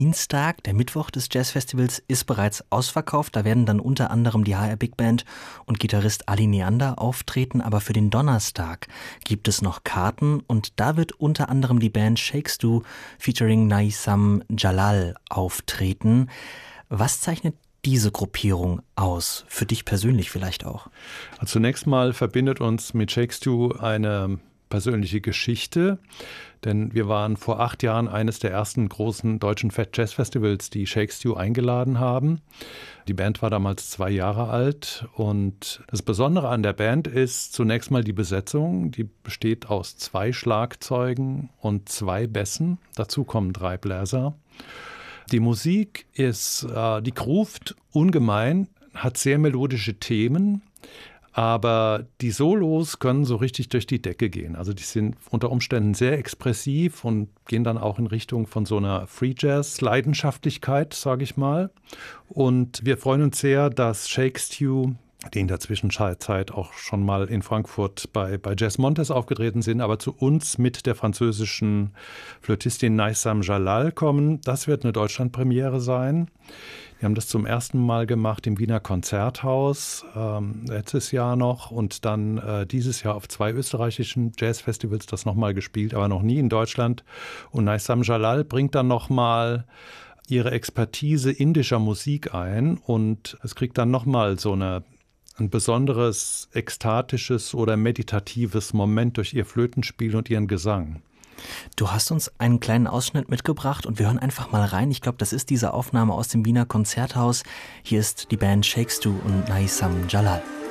Dienstag, der Mittwoch des Jazzfestivals, ist bereits ausverkauft. Da werden dann unter anderem die HR Big Band und Gitarrist Ali Neander auftreten. Aber für den Donnerstag gibt es noch Karten und da wird unter anderem die Band Shakes Do featuring Naisam Jalal auftreten. Was zeichnet diese Gruppierung aus? Für dich persönlich vielleicht auch? Also zunächst mal verbindet uns mit Shakes Do eine persönliche Geschichte, denn wir waren vor 8 Jahren eines der ersten großen deutschen Jazz-Festivals, die Shakes Do eingeladen haben. Die Band war damals 2 Jahre alt und das Besondere an der Band ist zunächst mal die Besetzung. Die besteht aus 2 Schlagzeugen und 2 Bässen. Dazu kommen 3 Bläser. Die Musik die groovt ungemein, hat sehr melodische Themen. Aber die Solos können so richtig durch die Decke gehen. Also die sind unter Umständen sehr expressiv und gehen dann auch in Richtung von so einer Free Jazz-Leidenschaftlichkeit, sage ich mal. Und wir freuen uns sehr, dass Shakes Do, die in der Zwischenzeit auch schon mal in Frankfurt bei Jazz Montes aufgetreten sind, aber zu uns mit der französischen Flötistin Naisam Jalal kommen. Das wird eine Deutschlandpremiere sein. Wir haben das zum ersten Mal gemacht im Wiener Konzerthaus, letztes Jahr noch und dann dieses Jahr auf 2 österreichischen Jazzfestivals das nochmal gespielt, aber noch nie in Deutschland. Und Naisam Jalal bringt dann nochmal ihre Expertise indischer Musik ein und es kriegt dann nochmal so ein besonderes ekstatisches oder meditatives Moment durch ihr Flötenspiel und ihren Gesang. Du hast uns einen kleinen Ausschnitt mitgebracht und wir hören einfach mal rein. Ich glaube, das ist diese Aufnahme aus dem Wiener Konzerthaus. Hier ist die Band Shakes Do und Naisam Jalal.